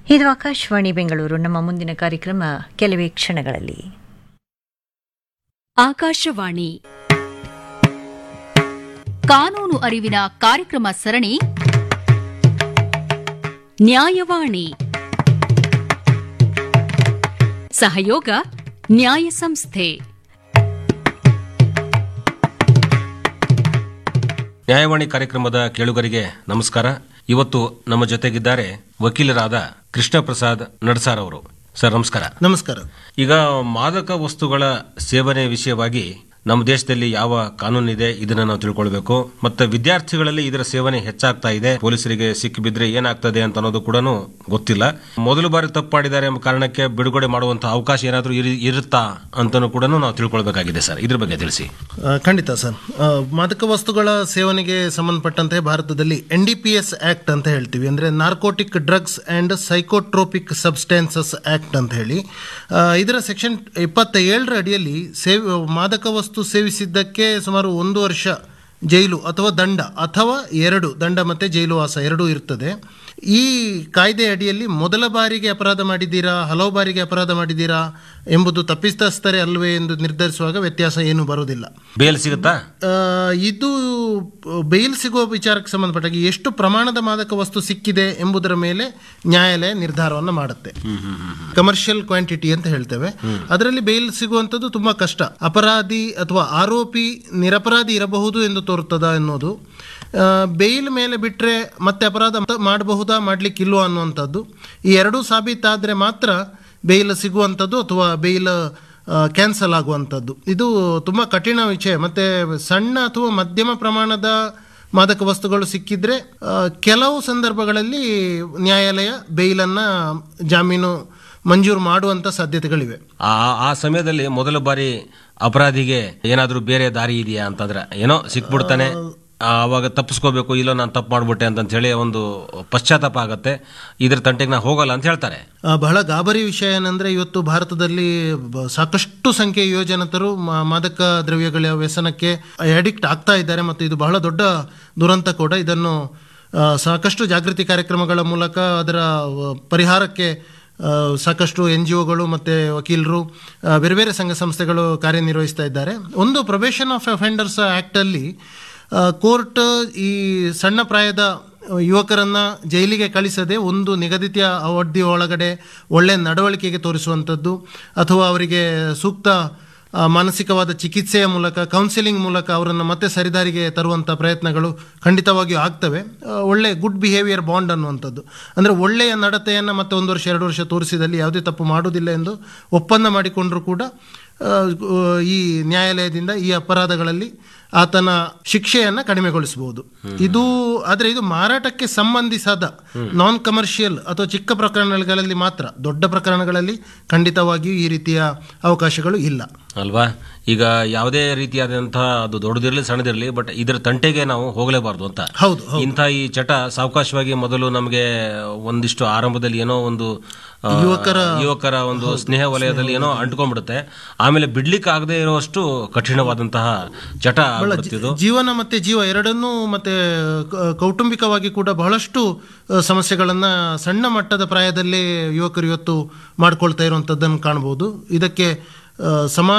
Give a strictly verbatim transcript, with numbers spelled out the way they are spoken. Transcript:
ಇದು ಆಕಾಶವಾಣಿ ಬೆಂಗಳೂರು. ನಮ್ಮ ಮುಂದಿನ ಕಾರ್ಯಕ್ರಮ ಕೆಲವೇ ಕ್ಷಣಗಳಲ್ಲಿ. ಆಕಾಶವಾಣಿ ಕಾನೂನು ಅರಿವಿನ ಕಾರ್ಯಕ್ರಮ ಸರಣಿ ನ್ಯಾಯವಾಣಿ. ಸಹಯೋಗ ನ್ಯಾಯ ಸಂಸ್ಥೆ. ನ್ಯಾಯವಾಣಿ ಕಾರ್ಯಕ್ರಮದ ಕೇಳುಗರಿಗೆ ನಮಸ್ಕಾರ. ಇವತ್ತು ನಮ್ಮ ಜೊತೆಗಿದ್ದಾರೆ ವಕೀಲರಾದ ಕೃಷ್ಣ ಪ್ರಸಾದ್ ನಡಸಾರ್ ಅವರು. ಸರ್ ನಮಸ್ಕಾರ. ನಮಸ್ಕಾರ. ಈಗ ಮಾದಕ ವಸ್ತುಗಳ ಸೇವನೆ ವಿಷಯವಾಗಿ ನಮ್ಮ ದೇಶದಲ್ಲಿ ಯಾವ ಕಾನೂನಿದೆ ಇದನ್ನ ನಾವು ತಿಳ್ಕೊಳ್ಬೇಕು. ಮತ್ತೆ ವಿದ್ಯಾರ್ಥಿಗಳಲ್ಲಿ ಇದರ ಸೇವನೆ ಹೆಚ್ಚಾಗ್ತಾ ಇದೆ, ಪೊಲೀಸರಿಗೆ ಸಿಕ್ಕಿಬಿದ್ರೆ ಏನಾಗ್ತದೆ ಅಂತ ಅನ್ನೋದು ಕೂಡ ಗೊತ್ತಿಲ್ಲ. ಮೊದಲು ಬಾರಿ ತಪ್ಪು ಮಾಡಿದ್ದಾರೆ ಎಂಬ ಕಾರಣಕ್ಕೆ ಬಿಡುಗಡೆ ಮಾಡುವಂತಹ ಅವಕಾಶ ಏನಾದರೂ ಇರುತ್ತಾ ಅಂತನೂ ಕೂಡ ನಾವು ತಿಳ್ಕೊಳ್ಬೇಕಾಗಿದೆ. ಸರ್ ಇದ್ರ ಬಗ್ಗೆ ತಿಳಿಸಿ. ಖಂಡಿತ ಸರ್. ಮಾದಕ ವಸ್ತುಗಳ ಸೇವನೆಗೆ ಸಂಬಂಧಪಟ್ಟಂತೆ ಭಾರತದಲ್ಲಿ N D P S act ಅಂತ ಹೇಳ್ತೀವಿ, ಅಂದ್ರೆ narcotic drugs and psychotropic substances act ಅಂತ ಹೇಳಿ. ಇದರ ಸೆಕ್ಷನ್ ಇಪ್ಪತ್ತ ಏಳರ ಅಡಿಯಲ್ಲಿ ಸೇವ್ ಮಾದಕ ವಸ್ತು ಸೇವಿಸಿದ್ದಕ್ಕೆ ಸುಮಾರು ಒಂದು ವರ್ಷ ಜೈಲು ಅಥವಾ ದಂಡ ಅಥವಾ ಎರಡು ದಂಡ ಮತ್ತೆ ಜೈಲು ವಾಸ ಎರಡೂ ಇರ್ತದೆ. ಈ ಕಾಯ್ದೆ ಅಡಿಯಲ್ಲಿ ಮೊದಲ ಬಾರಿಗೆ ಅಪರಾಧ ಮಾಡಿದ್ದೀರಾ, ಹಲವು ಬಾರಿಗೆ ಅಪರಾಧ ಮಾಡಿದ್ದೀರಾ ಎಂಬುದು ತಪ್ಪಿತಸ್ಥರೇ ಅಲ್ವೇ ಎಂದು ನಿರ್ಧರಿಸುವಾಗ ವ್ಯತ್ಯಾಸ ಏನು ಬರುವುದಿಲ್ಲ. ಬೇಲ್ ಸಿಗುತ್ತಾ? ಇದು ಬೇಲ್ ಸಿಗುವ ವಿಚಾರಕ್ಕೆ ಸಂಬಂಧಪಟ್ಟಾಗಿ ಎಷ್ಟು ಪ್ರಮಾಣದ ಮಾದಕ ವಸ್ತು ಸಿಕ್ಕಿದೆ ಎಂಬುದರ ಮೇಲೆ ನ್ಯಾಯಾಲಯ ನಿರ್ಧಾರವನ್ನು ಮಾಡುತ್ತೆ. ಕಮರ್ಷಿಯಲ್ ಕ್ವಾಂಟಿಟಿ ಅಂತ ಹೇಳ್ತೇವೆ. ಅದರಲ್ಲಿ ಬೇಲ್ ಸಿಗುವಂಥದ್ದು ತುಂಬಾ ಕಷ್ಟ. ಅಪರಾಧಿ ಅಥವಾ ಆರೋಪಿ ನಿರಪರಾಧಿ ಇರಬಹುದು ಎಂದು ತೋರುತ್ತದ ಎನ್ನುವುದು. ಬೇಲ್ ಮೇಲೆ ಬಿಟ್ಟರೆ ಮತ್ತೆ ಅಪರಾಧ ಮಾಡಬಹುದಾ ಮಾಡಲಿಕ್ಕಿಲ್ವಾ ಅನ್ನುವಂಥದ್ದು, ಈ ಎರಡೂ ಸಾಬೀತಾದರೆ ಮಾತ್ರ ಬೇಲ್ ಸಿಗುವಂಥದ್ದು ಅಥವಾ ಬೇಲ್ ಕ್ಯಾನ್ಸಲ್ ಆಗುವಂಥದ್ದು. ಇದು ತುಂಬ ಕಠಿಣ ವಿಷಯ. ಮತ್ತು ಸಣ್ಣ ಅಥವಾ ಮಧ್ಯಮ ಪ್ರಮಾಣದ ಮಾದಕ ವಸ್ತುಗಳು ಸಿಕ್ಕಿದ್ರೆ ಕೆಲವು ಸಂದರ್ಭಗಳಲ್ಲಿ ನ್ಯಾಯಾಲಯ ಬೇಲನ್ನು ಜಾಮೀನು ಮಂಜೂರು ಮಾಡುವಂಥ ಸಾಧ್ಯತೆಗಳಿವೆ. ಆ ಸಮಯದಲ್ಲಿ ಮೊದಲ ಬಾರಿ ಅಪರಾಧಿಗೆ ಏನಾದರೂ ಬೇರೆ ದಾರಿ ಇದೆಯಾ ಅಂತಂದ್ರೆ, ಏನೋ ಸಿಕ್ಬಿಡ್ತಾನೆ, ಆವಾಗ ತಪ್ಪಿಸ್ಕೋಬೇಕು, ಇಲ್ಲೋ ನಾನು ತಪ್ಪು ಮಾಡ್ಬಿಟ್ಟೆ ಅಂತ ಹೇಳಿ ಒಂದು ಪಶ್ಚಾತ್ತಾಪ ಆಗತ್ತೆ, ಇದ್ರ ತಂಟೆಗೆ ನಾ ಹೋಗಲ್ಲ ಅಂತ ಹೇಳ್ತಾರೆ. ಬಹಳ ಗಾಬರಿ ವಿಷಯ ಏನಂದ್ರೆ, ಇವತ್ತು ಭಾರತದಲ್ಲಿ ಸಾಕಷ್ಟು ಸಂಖ್ಯೆಯ ಯುವಜನತರು ಮಾದಕ ದ್ರವ್ಯಗಳ ವ್ಯಸನಕ್ಕೆ ಅಡಿಕ್ಟ್ ಆಗ್ತಾ ಇದ್ದಾರೆ ಮತ್ತು ಇದು ಬಹಳ ದೊಡ್ಡ ದುರಂತ ಕೂಡ. ಇದನ್ನು ಸಾಕಷ್ಟು ಜಾಗೃತಿ ಕಾರ್ಯಕ್ರಮಗಳ ಮೂಲಕ ಅದರ ಪರಿಹಾರಕ್ಕೆ ಸಾಕಷ್ಟು ಎನ್ ಜಿ ಒಗಳು ಮತ್ತು ವಕೀಲರು, ಬೇರೆ ಬೇರೆ ಸಂಘ ಸಂಸ್ಥೆಗಳು ಕಾರ್ಯನಿರ್ವಹಿಸ್ತಾ ಇದ್ದಾರೆ. ಒಂದು ಪ್ರೊಬೇಷನ್ ಆಫ್ ಅಫೆಂಡರ್ಸ್ ಆ್ಯಕ್ಟಲ್ಲಿ ಕೋರ್ಟ್ ಈ ಸಣ್ಣ ಪ್ರಾಯದ ಯುವಕರನ್ನು ಜೈಲಿಗೆ ಕಳಿಸದೆ ಒಂದು ನಿಗದಿತ ಅವಧಿ ಒಳಗಡೆ ಒಳ್ಳೆಯ ನಡವಳಿಕೆಗೆ ತೋರಿಸುವಂಥದ್ದು ಅಥವಾ ಅವರಿಗೆ ಸೂಕ್ತ ಮಾನಸಿಕವಾದ ಚಿಕಿತ್ಸೆಯ ಮೂಲಕ, ಕೌನ್ಸಿಲಿಂಗ್ ಮೂಲಕ ಅವರನ್ನು ಮತ್ತೆ ಸರಿದಾರಿಗೆ ತರುವಂಥ ಪ್ರಯತ್ನಗಳು ಖಂಡಿತವಾಗಿಯೂ ಆಗ್ತವೆ. ಒಳ್ಳೆ ಗುಡ್ ಬಿಹೇವಿಯರ್ ಬಾಂಡ್ ಅನ್ನುವಂಥದ್ದು, ಅಂದರೆ ಒಳ್ಳೆಯ ನಡತೆಯನ್ನು ಮತ್ತೆ ಒಂದು ವರ್ಷ ಎರಡು ವರ್ಷ ತೋರಿಸಿದಲ್ಲಿ ಯಾವುದೇ ತಪ್ಪು ಮಾಡುವುದಿಲ್ಲ ಎಂದು ಒಪ್ಪಂದ ಮಾಡಿಕೊಂಡರೂ ಕೂಡ ಈ ನ್ಯಾಯಾಲಯದಿಂದ ಈ ಅಪರಾಧಗಳಲ್ಲಿ ಆತನ ಶಿಕ್ಷೆಯನ್ನು ಕಡಿಮೆಗೊಳಿಸಬಹುದು. ಇದು ಆದರೆ ಇದು ಮಾರಾಟಕ್ಕೆ ಸಂಬಂಧಿಸಿದ ನಾನ್ ಕಮರ್ಷಿಯಲ್ ಅಥವಾ ಚಿಕ್ಕ ಪ್ರಕರಣಗಳಲ್ಲಿ ಮಾತ್ರ. ದೊಡ್ಡ ಪ್ರಕರಣಗಳಲ್ಲಿ ಖಂಡಿತವಾಗಿಯೂ ಈ ರೀತಿಯ ಅವಕಾಶಗಳು ಇಲ್ಲ ಅಲ್ವಾ. ಈಗ ಯಾವುದೇ ರೀತಿಯಾದಂತಹ ಅದು ದೊಡ್ಡದಿರಲಿ ಸಣ್ಣದಿರಲಿ, ಬಟ್ ಇದರ ತಂಟೆಗೆ ನಾವು ಹೋಗಲೇಬಾರ್ದು ಅಂತ. ಹೌದು. ಇಂಥ ಈ ಚಟ ಸಾವಕಾಶವಾಗಿ ಮೊದಲು ನಮಗೆ ಒಂದಿಷ್ಟು ಆರಂಭದಲ್ಲಿ ಏನೋ ಒಂದು ಯುವಕರ ಯುವಕರ ಒಂದು ಸ್ನೇಹ ವಲಯದಲ್ಲಿ ಏನೋ ಅಂಟ್ಕೊಂಡ್ಬಿಡುತ್ತೆ, ಆಮೇಲೆ ಬಿಡ್ಲಿಕ್ಕೆ ಆಗದೆ ಇರುವಷ್ಟು ಕಠಿಣವಾದಂತಹ ಚಟ. ಜೀವನ ಮತ್ತೆ ಜೀವ ಎರಡನ್ನೂ ಮತ್ತೆ ಕೌಟುಂಬಿಕವಾಗಿ ಕೂಡ ಬಹಳಷ್ಟು ಸಮಸ್ಯೆಗಳನ್ನ ಸಣ್ಣ ಮಟ್ಟದ ಪ್ರಾಯದಲ್ಲೇ ಯುವಕರು ಇವತ್ತು ಮಾಡ್ಕೊಳ್ತಾ ಇರುವಂತದ್ದನ್ನು ಕಾಣಬಹುದು. ಇದಕ್ಕೆ ಸಮಾಜ